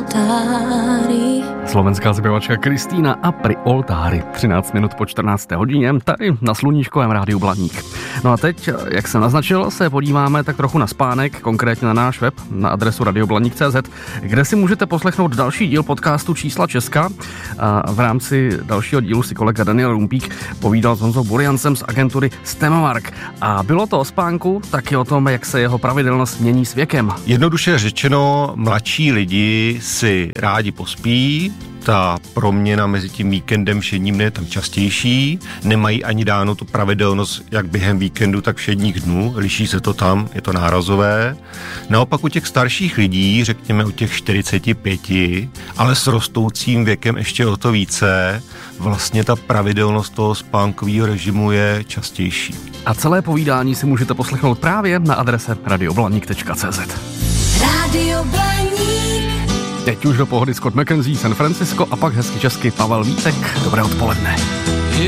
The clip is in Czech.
oltári. Slovenská zpěvačka Kristýna a Pri oltári. 13 minut po 14. hodině, tady na sluníčkovém rádiu Blaník. No a teď, jak jsem naznačil, se podíváme tak trochu na spánek, konkrétně na náš web, na adresu radioblaník.cz, kde si můžete poslechnout další díl podcastu Čísla Česka. A v rámci dalšího dílu si kolega Daniel Rumpík povídal s Honzou Buriancem z agentury Stemomark. A bylo to o spánku, taky o tom, jak se jeho pravidelnost mění s věkem. Jednoduše řečeno, mladší lidi si rádi pospí, ta proměna mezi tím víkendem všedním je tam častější, nemají ani dáno tu pravidelnost jak během víkendu, tak všedních dnů, liší se to tam, je to nárazové. Naopak u těch starších lidí, řekněme u těch 45, ale s rostoucím věkem ještě o to více, vlastně ta pravidelnost toho spánkového režimu je častější. A celé povídání si můžete poslechnout právě na adrese radioblaník.cz. Radio Blaník. Teď už do pohody Scott McKenzie, San Francisco a pak hezky česky Pavel Vítek. Dobré odpoledne.